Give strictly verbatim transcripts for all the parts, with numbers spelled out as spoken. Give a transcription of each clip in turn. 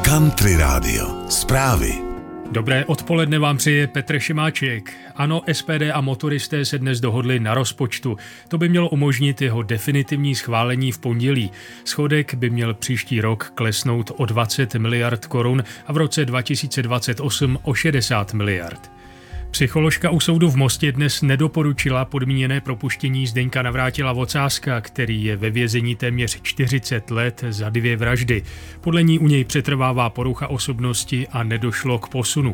Country Radio. Zprávy. Dobré odpoledne vám přeje Petr Šimáček. Ano, S P D a motoristé se dnes dohodli na rozpočtu. To by mělo umožnit jeho definitivní schválení v pondělí. Schodek by měl příští rok klesnout o dvacet miliard korun a v roce dva tisíce dvacet osm o šedesát miliard. Psycholožka u soudu v Mostě dnes nedoporučila podmíněné propuštění Zdeňka Navrátila-Vocáska, který je ve vězení téměř čtyřicet let za dvě vraždy. Podle ní u něj přetrvává porucha osobnosti a nedošlo k posunu.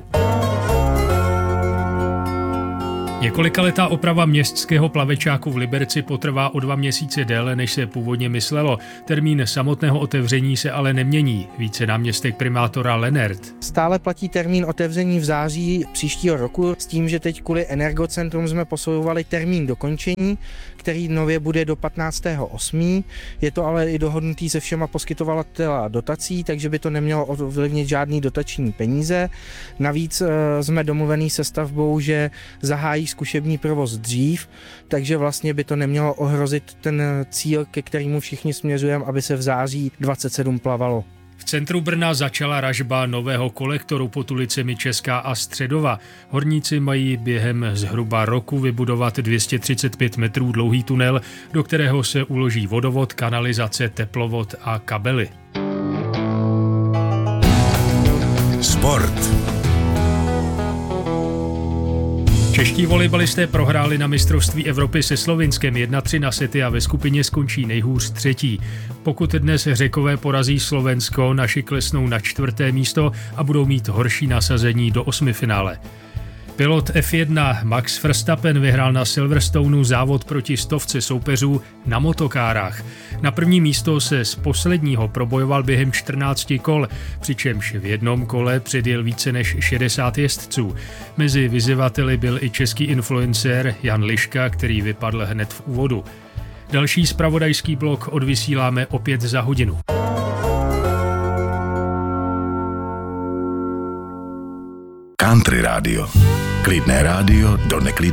Několikaletá oprava městského plavečáku v Liberci potrvá o dva měsíce déle, než se původně myslelo. Termín samotného otevření se ale nemění. Více náměstek primátora Lenert. Stále platí termín otevření v září příštího roku s tím, že teď kvůli Energocentrum jsme posouvali termín dokončení, který nově bude do patnáctého osmého Je to ale i dohodnutý se všema poskytovateli dotací, takže by to nemělo ovlivnit žádný dotační peníze. Navíc jsme domluvený se stavbou, že zahájí zkušební provoz dřív, takže vlastně by to nemělo ohrozit ten cíl, ke kterému všichni směřujeme, aby se v září dvacet sedm plavalo. V centru Brna začala ražba nového kolektoru pod ulicemi Česká a Středova. Horníci mají během zhruba roku vybudovat dvě stě třicet pět metrů dlouhý tunel, do kterého se uloží vodovod, kanalizace, teplovod a kabely. Sport. Čeští volejbalisté prohráli na mistrovství Evropy se Slovinskem jedna tři na sety a ve skupině skončí nejhůř třetí. Pokud dnes Řekové porazí Slovensko, naši klesnou na čtvrté místo a budou mít horší nasazení do osmifinále. Pilot F jedna Max Verstappen vyhrál na Silverstoneu závod proti stovce soupeřů na motokárách. Na první místo se z posledního probojoval během čtrnácti kol, přičemž v jednom kole předjel více než šedesát jezdců. Mezi vyzývateli byl i český influencer Jan Liška, který vypadl hned v úvodu. Další zpravodajský blok odvysíláme opět za hodinu. Country Radio. Klidné rádio do neklidného